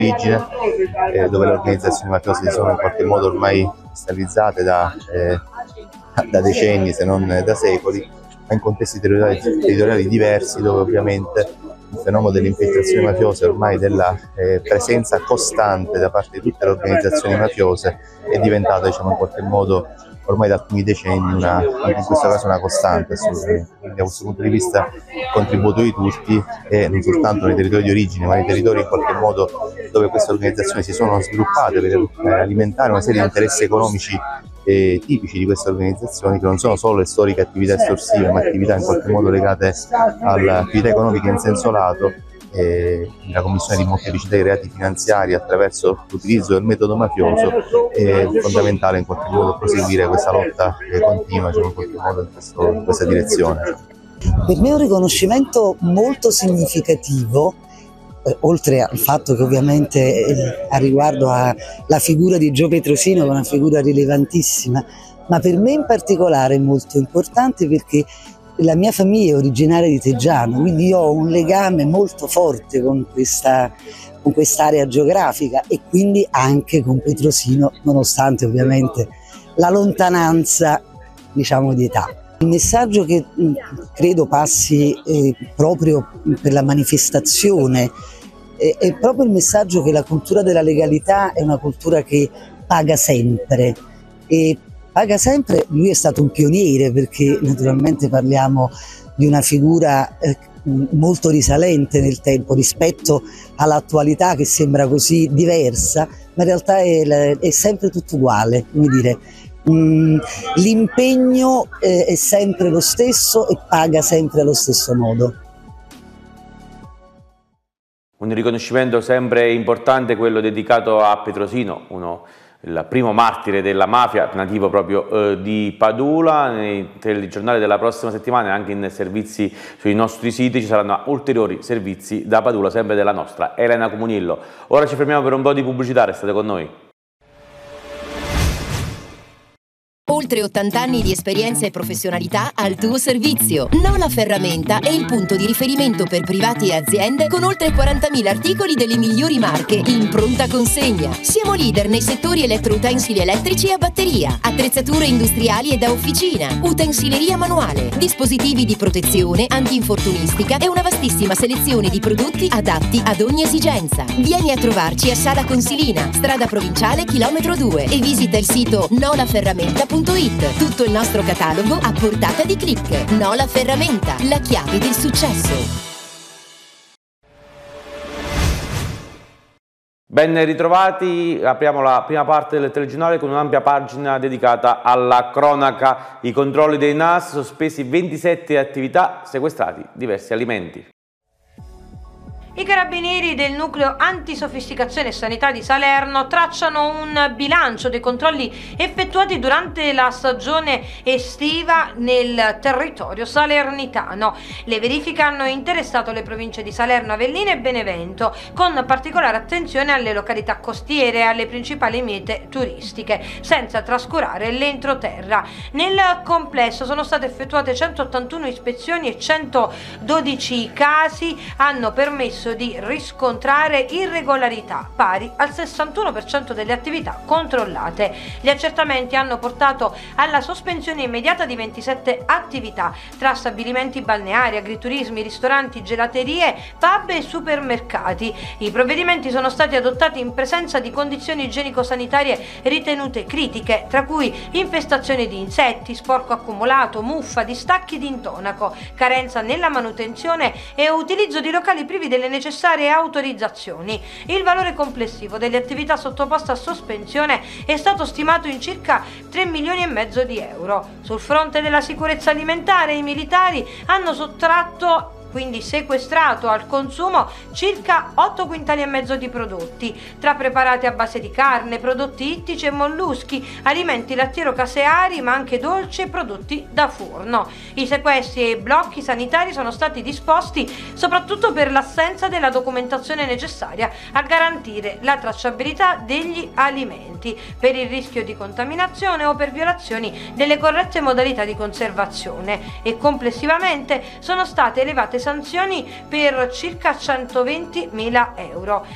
origine, dove le organizzazioni mafiose sono in qualche modo ormai stabilizzate da decenni, se non da secoli, ma in contesti territoriali diversi, dove ovviamente il fenomeno delle infiltrazioni mafiose, ormai della presenza costante da parte di tutte le organizzazioni mafiose, è diventato, diciamo, in qualche modo ormai da alcuni decenni in questo caso una costante, assolutamente. Quindi da questo punto di vista il contributo di tutti, e non soltanto nei territori di origine, ma nei territori in qualche modo dove queste organizzazioni si sono sviluppate per alimentare una serie di interessi economici tipici di queste organizzazioni, che non sono solo le storiche attività estorsive, ma attività in qualche modo legate all'attività economica in senso lato, la commissione di molteplicità di reati finanziari attraverso l'utilizzo del metodo mafioso. È fondamentale in qualche modo proseguire questa lotta continua, diciamo, in qualche modo in questa direzione. Per me è un riconoscimento molto significativo, oltre al fatto che ovviamente a riguardo alla figura di Gio Petrosino, che è una figura rilevantissima, ma per me in particolare è molto importante perché la mia famiglia è originaria di Teggiano, quindi io ho un legame molto forte con quest'area geografica e quindi anche con Petrosino, nonostante ovviamente la lontananza, diciamo, di età. Il messaggio che credo passi proprio per la manifestazione è proprio il messaggio che la cultura della legalità è una cultura che paga sempre. E paga sempre, lui è stato un pioniere, perché naturalmente parliamo di una figura molto risalente nel tempo rispetto all'attualità, che sembra così diversa, ma in realtà è sempre tutto uguale, come dire. L'impegno è sempre lo stesso e paga sempre allo stesso modo. Un riconoscimento sempre importante, quello dedicato a Petrosino, il primo martire della mafia, nativo proprio di Padula. Nei telegiornali della prossima settimana e anche in servizi sui nostri siti ci saranno ulteriori servizi da Padula, sempre della nostra Elena Comunillo. Ora ci fermiamo per un po' di pubblicità, restate con noi. Oltre 80 anni di esperienza e professionalità al tuo servizio. Nola Ferramenta è il punto di riferimento per privati e aziende con oltre 40.000 articoli delle migliori marche in pronta consegna. Siamo leader nei settori elettroutensili elettrici e a batteria, attrezzature industriali e da officina, utensileria manuale, dispositivi di protezione, antinfortunistica e una vastissima selezione di prodotti adatti ad ogni esigenza. Vieni a trovarci a Sala Consilina, strada provinciale chilometro 2 e visita il sito nolaferramenta.it. Tutto il nostro catalogo a portata di click. Nola Ferramenta, la chiave del successo. Ben ritrovati, apriamo la prima parte del telegiornale con un'ampia pagina dedicata alla cronaca. I controlli dei NAS, sospesi 27 attività, sequestrati diversi alimenti. I carabinieri del nucleo antisofisticazione e sanità di Salerno tracciano un bilancio dei controlli effettuati durante la stagione estiva nel territorio salernitano. Le verifiche hanno interessato le province di Salerno, Avellino e Benevento, con particolare attenzione alle località costiere e alle principali mete turistiche, senza trascurare l'entroterra. Nel complesso sono state effettuate 181 ispezioni e 112 casi hanno permesso di riscontrare irregolarità pari al 61% delle attività controllate. Gli accertamenti hanno portato alla sospensione immediata di 27 attività tra stabilimenti balneari, agriturismi, ristoranti, gelaterie, pub e supermercati. I provvedimenti sono stati adottati in presenza di condizioni igienico-sanitarie ritenute critiche, tra cui infestazione di insetti, sporco accumulato, muffa, distacchi di intonaco, carenza nella manutenzione e utilizzo di locali privi delle necessarie autorizzazioni. Il valore complessivo delle attività sottoposte a sospensione è stato stimato in circa 3,5 milioni di euro. Sul fronte della sicurezza alimentare, i militari hanno quindi sequestrato al consumo circa 8,5 quintali di prodotti, tra preparati a base di carne, prodotti ittici e molluschi, alimenti lattiero-caseari, ma anche dolci e prodotti da forno. I sequestri e i blocchi sanitari sono stati disposti soprattutto per l'assenza della documentazione necessaria a garantire la tracciabilità degli alimenti, per il rischio di contaminazione o per violazioni delle corrette modalità di conservazione, e complessivamente sono state elevate sanzioni per circa 120.000 euro.